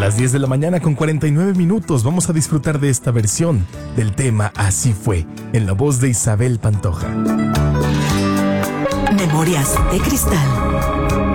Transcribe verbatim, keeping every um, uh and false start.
las diez de la mañana con cuarenta y nueve minutos vamos a disfrutar de esta versión del tema Así fue, en la voz de Isabel Pantoja. Memorias de Cristal.